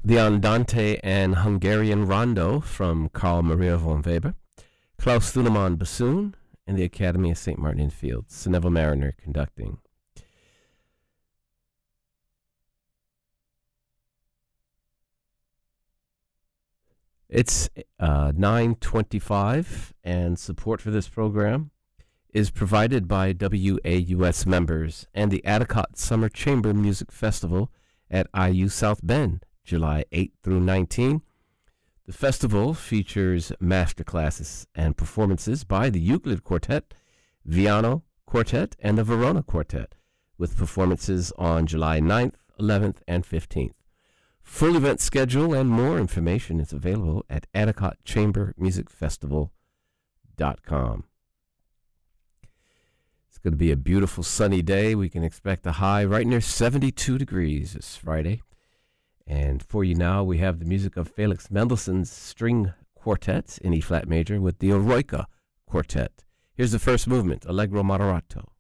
the Andante and Hungarian Rondo from Carl Maria von Weber, Klaus Thunemann bassoon, and the Academy of St. Martin in Fields, Neville Mariner conducting. It's 9:25, and support for this program is provided by WAUS members and the Addicott Summer Chamber Music Festival at IU South Bend, July 8 through 19. The festival features masterclasses and performances by the Euclid Quartet, Viano Quartet, and the Verona Quartet, with performances on July 9th, 11th, and 15th. Full event schedule and more information is available at AddicottChamberMusicFestival.com. It's going to be a beautiful sunny day. We can expect a high right near 72 degrees this Friday. And for you now, we have the music of Felix Mendelssohn's String Quartet in E-flat major with the Eroica Quartet. Here's the first movement, Allegro Moderato.